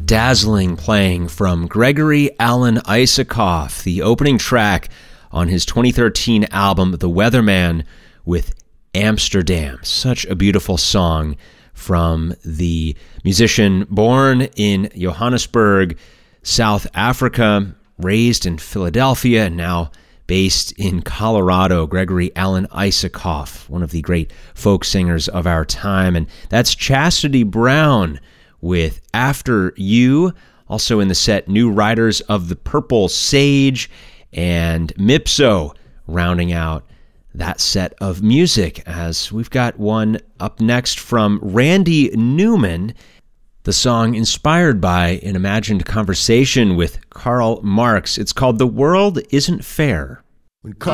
dazzling playing from Gregory Alan Isakov, the opening track on his 2013 album, The Weatherman, with Amsterdam. Such a beautiful song from the musician born in Johannesburg, South Africa, raised in Philadelphia, and now based in Colorado, Gregory Alan Isakov, one of the great folk singers of our time. And that's Chastity Brown with After You. Also in the set, New Riders of the Purple Sage and Mipso rounding out that set of music, as we've got one up next from Randy Newman, the song inspired by an imagined conversation with Karl Marx. It's called The World Isn't Fair.